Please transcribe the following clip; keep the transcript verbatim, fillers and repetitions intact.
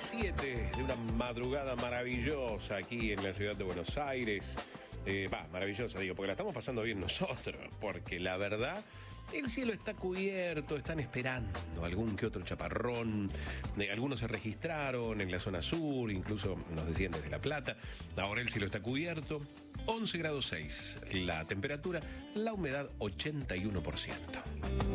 siete de una madrugada maravillosa aquí en la ciudad de Buenos Aires. Eh, va, maravillosa, digo, porque la estamos pasando bien nosotros, porque la verdad, el cielo está cubierto, están esperando algún que otro chaparrón, eh, algunos se registraron en la zona sur, incluso nos decían desde La Plata. Ahora el cielo está cubierto, once grados seis la temperatura, la humedad ochenta y uno por ciento.